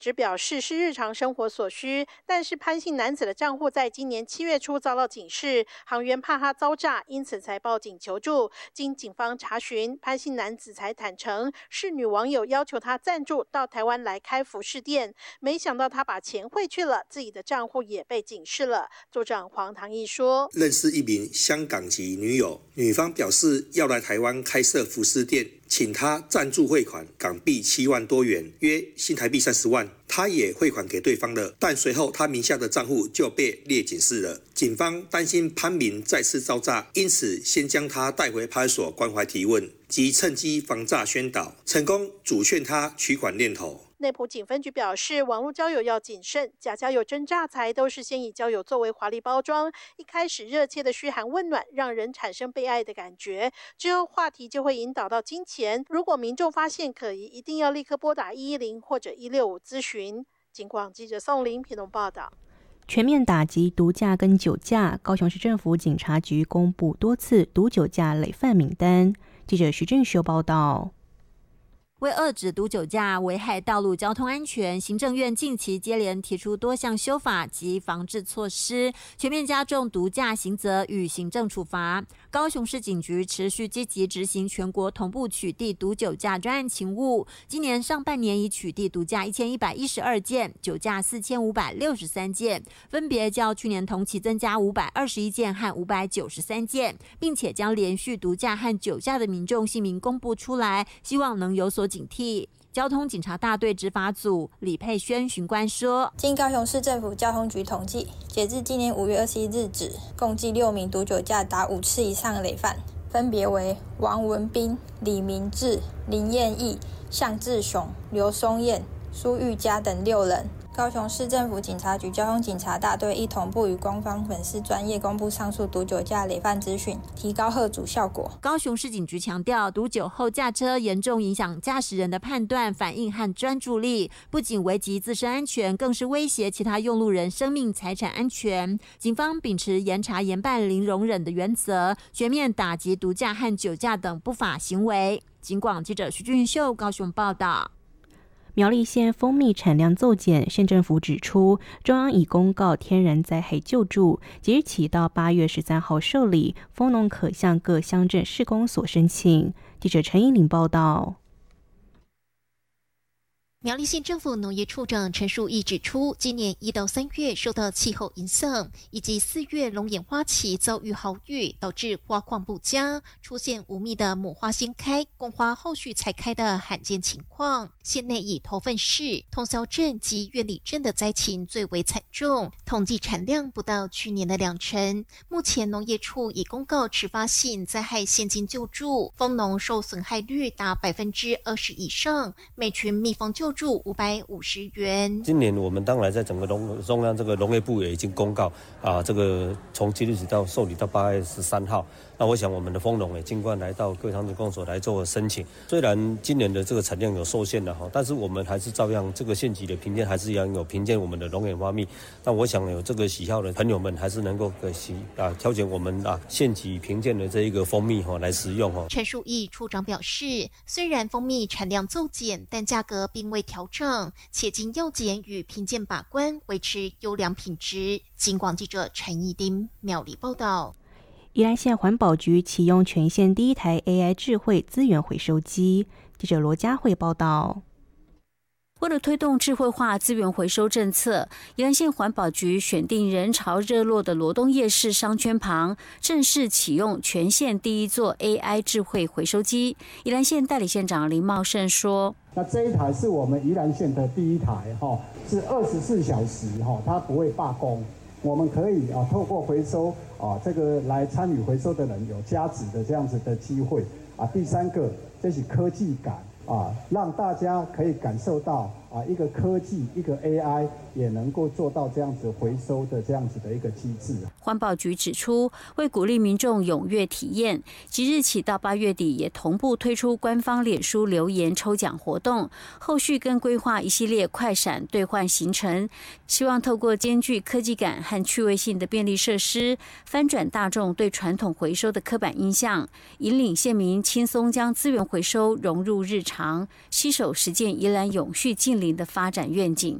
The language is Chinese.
只表示是日常生活所需。但是潘姓男子的账户在今年7月初遭到警示，行员怕他遭诈，因此才报警求助。经警方查询，潘姓男子才坦诚是女网友要求他赞助到台湾来开服饰店，没想到他把钱汇去了，自己的账户也被警示了。组长黄唐毅说， 认识一名香港籍女友，女方表示要来台湾开设服饰店，请他赞助汇款港币7万多元，约新台币30万。他也汇款给对方了，但随后他名下的账户就被列警示了。警方担心潘明再次遭诈，因此先将他带回派出所关怀提问，及趁机防诈宣导，成功阻劝他取款念头。内埔警分局表示，网络交友要谨慎，假交友真诈财都是先以交友作为华丽包装，一开始热切的嘘寒问暖，让人产生被爱的感觉，之后话题就会引导到金钱。如果民众发现可疑，一定要立刻拨打110或者165咨询。警广记者宋玲屏东报道。 全面打击毒驾跟酒驾，高雄市政府警察局公布多次毒酒驾累犯名单。记者徐正修报道。 为遏止毒酒驾危害道路交通安全，行政院近期接连提出多项修法及防治措施，全面加重毒驾刑责与行政处罚。高雄市警局持续积极执行全国同步取缔毒酒驾专案勤务，今年上半年已取缔毒驾1112件，酒驾4563件，分别较去年同期增加521件和593件，并且将连续毒驾和酒驾的民众姓名公布出来，希望能有所警惕。交通警察大队执法组李佩轩巡官说， 经高雄市政府交通局统计，截至今年5月21日止，共计6名毒酒驾达5次以上的累犯，分别为王文斌、李明志、林彦义、向志雄、刘松燕、苏玉佳等6人。高雄市政府警察局交通警察大队一同步与官方粉丝专页公布上述毒酒驾累犯资讯，提高吓阻效果。 高雄市警局强调，毒酒后驾车严重影响驾驶人的判断、反应和专注力，不仅危及自身安全，更是威胁其他用路人生命财产安全。警方秉持严查严办零容忍的原则，全面打击毒驾和酒驾等不法行为。警广记者徐俊秀高雄报道。 苗栗县蜂蜜产量骤减，县政府指出，中央已公告天然灾害救助，即日起到8月13号受理，蜂农可向各乡镇市公所申请。记者陈依玲报道。 苗栗县政府农业处长陈树义指出，今年1到3月受到气候影响，以及4月龙眼花期遭遇豪雨，导致花况不佳，出现无蜜的母花先开，公花后续才开的罕见情况。县内以头份市、通霄镇及苑里镇的灾情最为惨重，统计产量不到去年的20%。目前农业处已公告迟发性灾害现金救助，蜂农受损害率达20%以上，每群蜜蜂救助550元。 今年我们当然在整个中央这个农业部也已经公告这个从即日起到受理到8月13号。那我想我们的蜂农也尽管来到各乡镇公所来做申请。虽然今年的这个产量有受限了但是我们还是照样这个县级的评鉴还是一样有评鉴我们的龙眼花蜜。那我想有这个喜好的朋友们还是能够挑选我们县级评鉴的这一个蜂蜜来食用。 陈树义处长表示，虽然蜂蜜产量骤减，但价格并未调整，且经药检与评鉴把关，维持优良品质。警广记者陈义丁苗栗报道。 宜兰县环保局启用全县第一台 AI 智慧资源回收机。记者罗佳慧报道。 为了推动智慧化资源回收政策，宜兰县环保局选定人潮热络的罗东夜市商圈旁，正式启用全县第一座 AI 智慧回收机。宜兰县代理县长林茂胜说：“ 那这一台是我们宜兰县的第一台，是24小时，它不会罢工。我们可以透过回收这个来参与回收的人有加值的这样子的机会第三个，这是科技感让大家可以感受到一个科技一个 AI 也能够做到这样子回收的这样子的一个机制。” 环保局指出，为鼓励民众踊跃体验，即日起到8月底也同步推出官方脸书留言抽奖活动，后续更规划一系列快闪兑换行程，希望透过兼具科技感和趣味性的便利设施，翻转大众对传统回收的刻板印象，引领县民轻松将资源回收融入日常，携手实践宜兰永续净近邻的发展愿景。